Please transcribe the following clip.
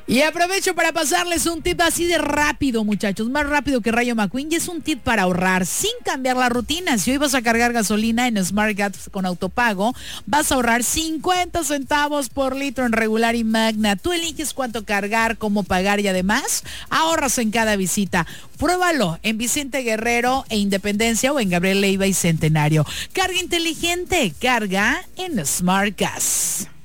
Y aprovecho para pasarles un tip así de rápido, muchachos, más rápido que Rayo McQueen, y es un tip para ahorrar sin cambiar la rutina. Si hoy vas a cargar gasolina en Smart Gas con autopago, vas a ahorrar 50 centavos por litro en regular y magna. Tú eliges cuánto cargar, cómo pagar y además ahorras en cada visita. Pruébalo en Vicente Guerrero e Independencia o en Gabriel Leiva y Centenario. Carga inteligente, carga en Smart Gas.